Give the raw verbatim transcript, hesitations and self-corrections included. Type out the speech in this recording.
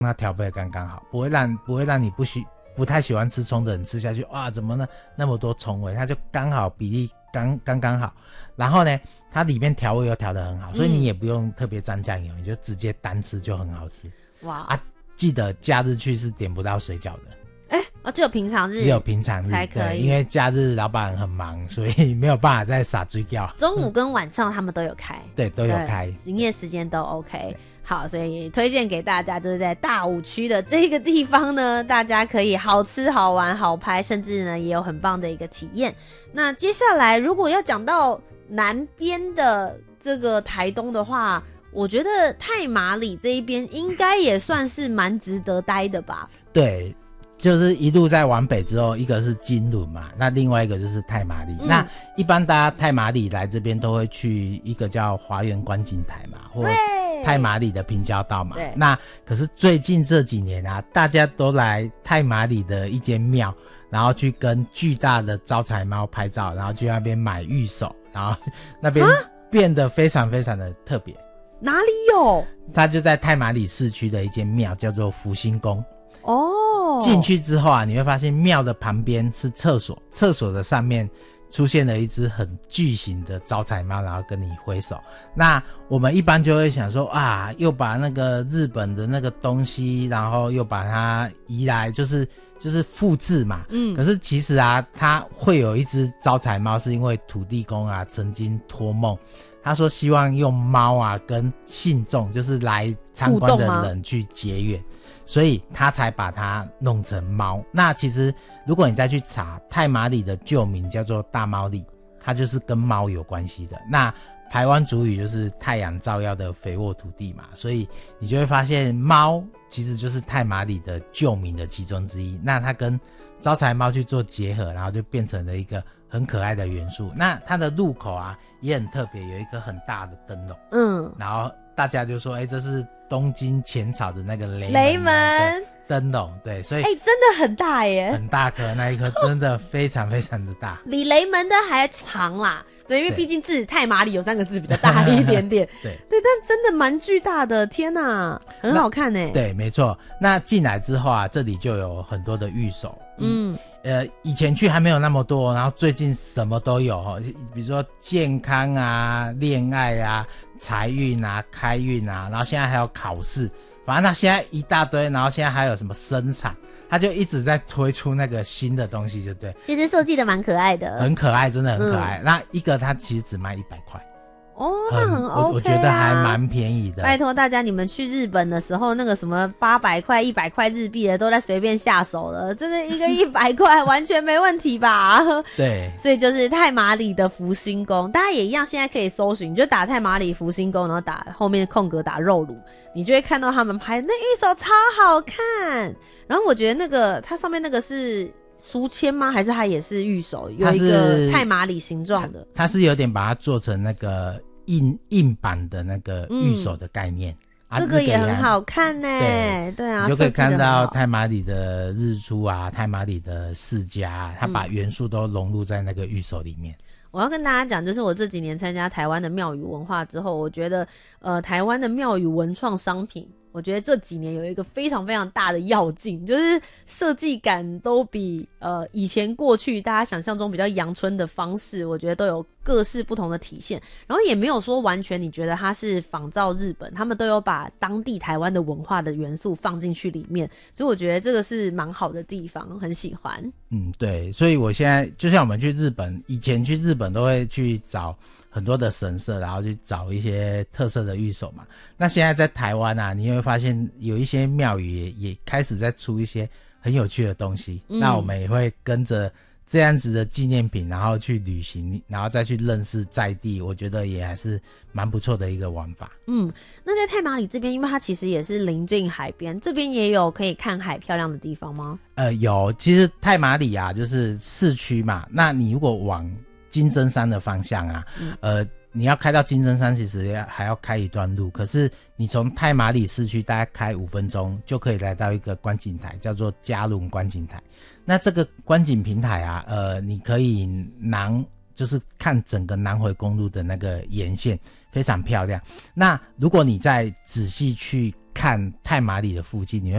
它调配刚刚好，不会让不会让你不喜不太喜欢吃葱的人吃下去，哇，怎么呢那么多葱味？它就刚好比例刚刚刚好。然后呢，它里面调味又调得很好，所以你也不用特别沾酱油，你就直接单吃就很好吃。哇啊！记得假日去是点不到水饺的。 哎、欸，哦，只有平常日， 只有平常日才可以， 因为假日老板很忙，所以没有办法再撒水饺。 中午跟晚上他们都有开， 对，都有开， 营业时间都 OK。好，所以推荐给大家，就是在大武区的这个地方呢，大家可以好吃、好玩、好拍，甚至呢也有很棒的一个体验。那接下来，如果要讲到南边的这个台东的话，我觉得太麻里这一边应该也算是蛮值得待的吧。 对，就是一路在往北之后，一个是金轮嘛，那另外一个就是太麻里、嗯、那一般大家太麻里来这边都会去一个叫华园观景台嘛，或太麻里的平交道嘛。那可是最近这几年啊，大家都来太麻里的一间庙，然后去跟巨大的招财猫拍照，然后去那边买玉手，然后那边变得非常非常的特别。 哪里有？ 它就在太麻里市区的一间庙，叫做福星宫。 哦， 进去之后啊，你会发现庙的旁边是厕所，厕所的上面出现了一只很巨型的招财猫，然后跟你挥手。那我们一般就会想说啊，又把那个日本的那个东西，然后又把它移来，就是就是复制嘛。嗯，可是其实啊，它会有一只招财猫，是因为土地公啊曾经托梦。他说希望用猫啊跟信众，就是来参观的人去结缘，所以他才把它弄成猫。那其实如果你再去查，太麻里的旧名叫做大猫里，它就是跟猫有关系的。那台湾族语就是太阳照耀的肥沃土地嘛，所以你就会发现猫其实就是太麻里的旧名的其中之一。那它跟招财猫去做结合，然后就变成了一个很可爱的元素。那它的入口啊也很特别，有一个很大的灯笼，嗯，然后大家就说，哎、欸，这是东京浅草的那个雷门雷门灯笼，对，所以哎、欸，真的很大耶， 很大颗，那一颗真的非常非常的大， 比雷门的还长啦。对，因为毕竟字太麻里有三个字比较大一点点， 对对，但真的蛮巨大的，天哪，很好看耶。 对，没错。那进来之后啊，这里就有很多的御守，嗯，呃，以前去还没有那么多，然后最近什么都有哈，比如说健康啊、恋爱啊、财运啊、开运啊，然后现在还有考试，反正他现在一大堆，然后现在还有什么生产。他就一直在推出那个新的东西，就对。 其实设计的蛮可爱的， 很可爱，真的很可爱。嗯、那一个它其实只卖一百块， 哦，那很 OK 啊， 我, 我觉得还蛮便宜的。 拜托大家，你们去日本的时候，那个什么八百块、一百块日币的都在随便下手了，这个一个一百块完全没问题吧？ 对， 所以就是太麻里的福星宫，大家也一样，现在可以搜寻，你就打太麻里福星宫，然后打后面空格打肉卤，你就会看到他们拍那一手超好看。然后我觉得那个它上面那个是书签吗？还是它也是玉手？有一个太麻里形状的它，它是有点把它做成那个印印版的那个玉手的概念。嗯啊、这个也很好看呢、欸，对啊， 你就可以看到太麻里的日出啊，太麻里的世家，它把元素都融入在那个玉手里面。 我要跟大家讲，就是我这几年参加台湾的庙宇文化之后，我觉得呃，台湾的庙宇文创商品，我觉得这几年有一个非常非常大的跃进，就是设计感都比呃以前过去大家想象中比较阳春的方式，我觉得都有各式不同的体现。然后也没有说完全你觉得它是仿照日本，他们都有把当地台湾的文化的元素放进去里面，所以我觉得这个是蛮好的地方，很喜欢。 嗯，对，所以我现在就像我们去日本，以前去日本都会去找很多的神社，然后去找一些特色的御守嘛。那现在在台湾啊，你会发现有一些庙宇 也, 也开始在出一些很有趣的东西、嗯、那我们也会跟着这样子的纪念品，然后去旅行，然后再去认识在地，我觉得也还是蛮不错的一个玩法。 嗯，那在太麻里这边，因为它其实也是临近海边，这边也有可以看海漂亮的地方吗？ 呃，有，其实太麻里啊，就是市区嘛，那你如果往金针山的方向啊，嗯、呃，你要开到金针山，其实要还要开一段路。可是你从太麻里市区大概开五分钟，就可以来到一个观景台，叫做嘉伦观景台。那这个观景平台啊，呃，你可以南就是看整个南回公路的那个沿线，非常漂亮。那如果你再仔细去看太麻里的附近，你会